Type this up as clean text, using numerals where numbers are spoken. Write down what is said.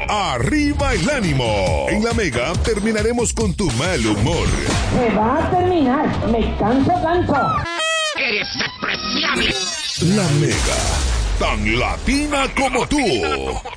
arriba el ánimo. En la Mega terminaremos con tu mal humor. Se va a terminar, me canso. ¡Eres despreciable! La Mega, tan latina como tú.